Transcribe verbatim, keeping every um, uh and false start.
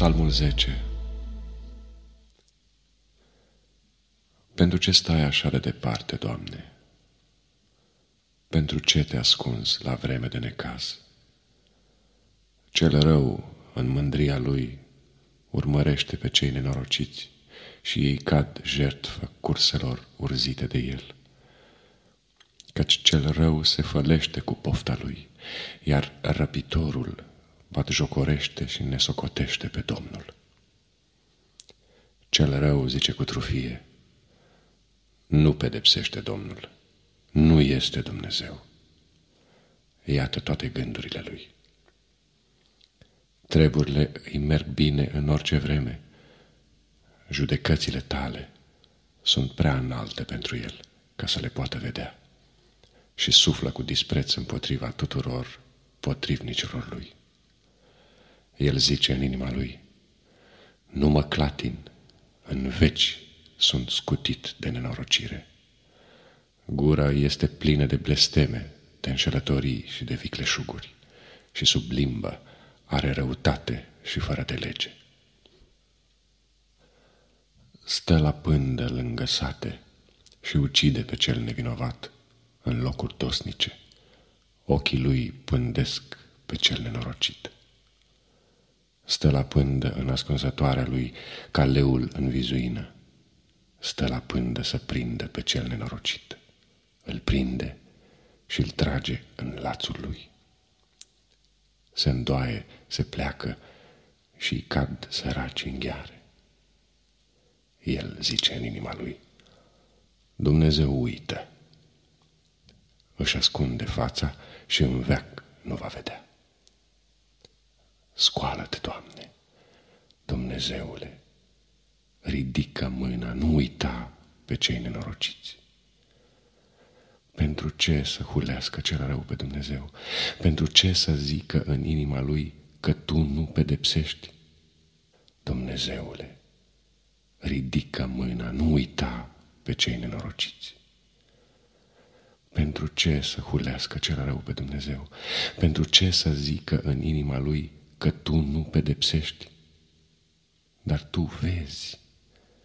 Psalmul zece. Pentru ce stai așa de departe, Doamne? Pentru ce te ascunzi la vreme de necaz? Cel rău, în mândria lui, urmărește pe cei nenorociți și ei cad jertfă curselor urzite de el. Căci cel rău se fălește cu pofta lui, iar răpitorul batjocorește și nesocotește pe Domnul. Cel rău zice cu trufie: nu pedepsește Domnul, nu este Dumnezeu. Iată toate gândurile lui. Treburile îi merg bine în orice vreme. Judecățile tale sunt prea înalte pentru el ca să le poată vedea și suflă cu dispreț împotriva tuturor potrivnicilor lui. El zice în inima lui: nu mă clatin, în veci sunt scutit de nenorocire. Gura este plină de blesteme, de înșelătorii și de vicleșuguri, și sub limbă are răutate și fără de lege. Stă la pândă lângă sate și ucide pe cel nevinovat în locuri tosnice. Ochii lui pândesc pe cel nenorocit. Stă la pândă în ascunzătoarea lui ca leul în vizuină. Stă la pândă să prindă pe cel nenorocit. Îl prinde și îl trage în lațul lui. Se îndoaie, se pleacă și îi cad săraci în gheare. El zice în inima lui: Dumnezeu uită. Își ascunde fața și în veac nu va vedea. Scoală-te, Doamne, Dumnezeule, ridică mâna, nu uita pe cei nenorociți. Pentru ce să hulească cel rău pe Dumnezeu? Pentru ce să zică în inima lui că tu nu pedepsești? Dumnezeule, ridică mâna, nu uita pe cei nenorociți. Pentru ce să hulească cel rău pe Dumnezeu? Pentru ce să zică în inima lui că tu nu pedepsești? Dar tu vezi